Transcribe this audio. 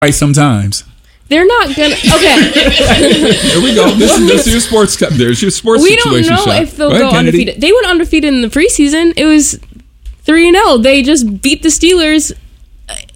right sometimes. They're not gonna. Okay. There we go. This is your sports. There's your sports We situation. don't know shot. if they'll ahead, go Kennedy. undefeated. They went undefeated in the preseason. It was 3-0. They just beat the Steelers